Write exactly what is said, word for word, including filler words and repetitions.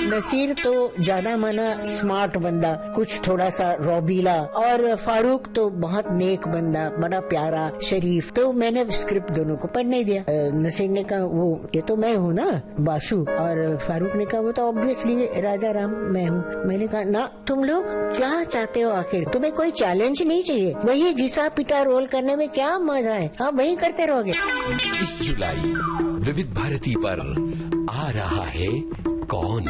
नसीर तो जाना माना स्मार्ट बंदा, कुछ थोड़ा सा रौबीला, और फारूक तो बहुत नेक बंदा, बड़ा प्यारा शरीफ। तो मैंने स्क्रिप्ट दोनों को पढ़ने दिया। नसीर ने कहा वो ये तो मैं हूँ ना बाशु, और फारूक ने कहा वो तो ऑब्वियसली राजा राम मैं हूँ। मैंने कहा ना, तुम लोग क्या चाहते हो आखिर? तुम्हें कोई चैलेंज नहीं चाहिए? वही घिसा पिटा रोल करने में क्या मजा है? हाँ वही करते रहोगे। इस जुलाई विविध भारती पर आ रहा है कौन।